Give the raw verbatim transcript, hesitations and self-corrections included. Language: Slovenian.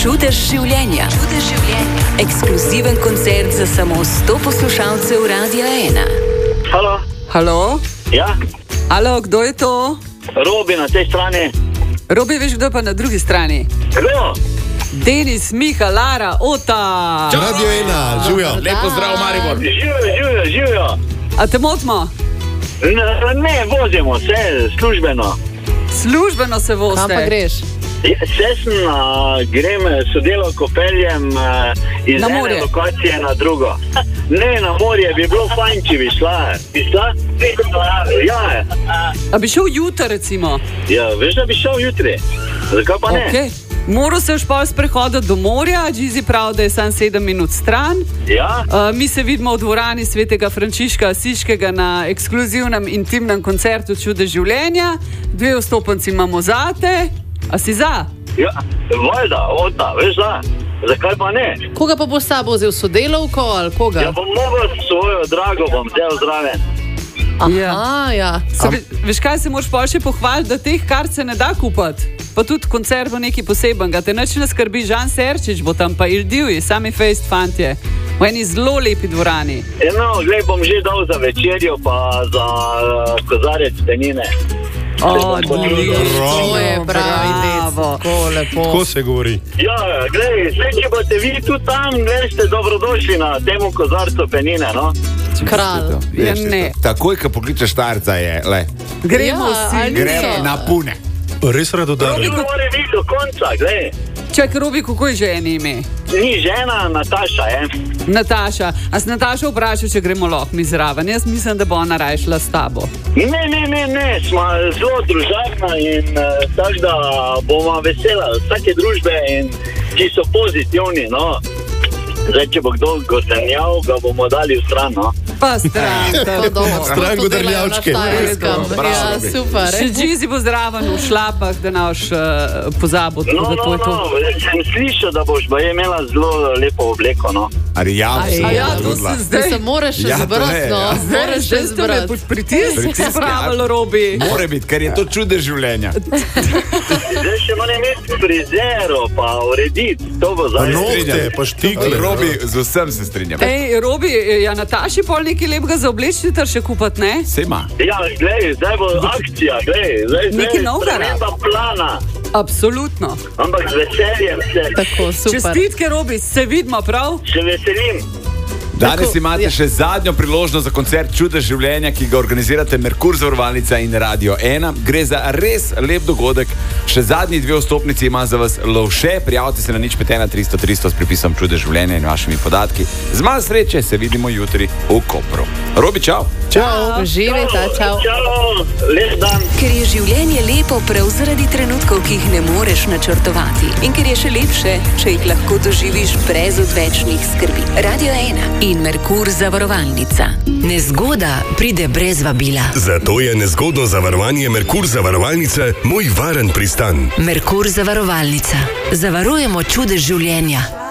Čudež življenja. Čudež življenja. Ekskluziven koncert za samo sto poslušalcev Radia ena. Halo? Halo? Ja? Halo, kdo je to? Robi na tej strani. Robi, veš, kdo pa na drugi strani? Kdo? Denis, Miha, Lara, Ota. Radio ena, živijo. Lepo zdrav, Maribor. Živijo, živijo, živijo. A te motimo? Ne, ne, vozimo se službeno. Službeno se vozite. Kam pa greš? Se sem, uh, grem sodelavko peljem uh, iz Na ene morje. lokacije na drugo. Ne, na morje bi bilo fajn, če bi šla. Bi šla? Ja, A bi šel jutri, recimo? ja, veš, da bi šel jutri. Zakaj pa ne? Okay. Moral se už pol sprehoditi do morja, Džizi pravi, da je sam sedem minut stran. Ja? Uh, mi se vidimo v dvorani svetega Frančiška Asiškega na ekskluzivnem intimnem koncertu Čudež življenja. Dve vstopenci imamo zate. A si za? Ja, valjda, Ota, veš da. Zakaj pa ne? Koga pa bo s sabo vzel, sodelavko ali koga? Ja, bom mogel svojo drago bom vzel zraven. Aha, ja. Se, ve, veš kaj, se moraš pa še pohvaliti, da teh kart se ne da kupiti. Pa tudi koncert bo nekaj posebenega. Te nič ne skrbi, Žan Serčič bo tam, pa Ildivji, sami fejst fantje. V eni zelo lepi dvorani. Eno, glej, bom že dal za večerjo, pa za uh, kozarec penine. O, To je pravi dec, tako lepo. Tako se govori. Ja, glej, vse, če boste vi tu tam, glej, ste dobrodošli na temu kozarcu penine, no? Kralj. Ja, ne. Takoj, ko pokličeš starca, je, le, Gremo Ja, vsi. ali gremo niso? na pune. Res radodarno. Robi mora biti do konca, glej. Čakaj, Robi, kako je ženi ime? Ni žena, Nataša, je. Nataša. A si Nataša vprašal, če gremo lahko mi zraven? Jaz mislim, da bo ona raje šla s tabo. Ne, ne, ne, ne, smo zelo družabna in uh, tako da bomo vesela vsake družbe, in, ki so pozitivni, no. Zdaj, če bo kdo gotenjal, ga bomo dali v stran, no. Pa stran. To dobro. Stran To delajo na godrnjavčke. Štajerskem. Bravo, Ja, Robi. super. Še Džizi bo zraven v šlapah, da ne boš uh, pozabil. No, tako da to no, je to. no, sem slišal, da boš baje imela zelo lepo obleko, no. Arjal, Aj, A ja, to se zdaj... Ti se moraš še Ja, to zbrati, je, no. ja. Moraš še Zdaj ste me zbrati. pod pritisk Pritisk, spravili, ja. Robi. More biti, ker je to čudež življenja. Zdaj še moram imeti frizero, pa urediti, to bo Pa zdaj. nohte, pa štikle. Robi, z vsem se strinjam. Ej, Robi, ja, Nataši pol nekaj lepega za obleči, ter še kupati, ne? Se ima. Ja, glej, zdaj bo akcija, glej, zdaj, zdaj Nekaj novega. sprememba plana, Absolutno. ampak z veseljem se, Tako, super. Čestitke, Robi, se vidimo, prav? se veselim. Danes Tako, imate ja. še zadnjo priložnost za koncert Čudež življenja, ki ga organizirate Merkur zavarovalnica in Radio ena. Gre za res lep dogodek. Še zadnji dve vstopnici ima za vas Lovše. Prijavite se na nič pet ena tristo tristo s pripisom Čudež življenja in vašimi podatki. Z malo sreče se vidimo jutri v Kopru. Robi, čau! Čau. Živeta, čau. Čau, lep dan. Ker je življenje lepo prav zaradi trenutkov, ki jih ne moreš načrtovati. In ker je še lepše, če jih lahko doživiš brez odvečnih skrbi. Radio ena in Merkur zavarovalnica. Nezgoda pride brez vabila. Zato je nezgodno zavarovanje Merkur zavarovalnice moj varen pristan. Merkur zavarovalnica. Zavarujemo čudež življenja.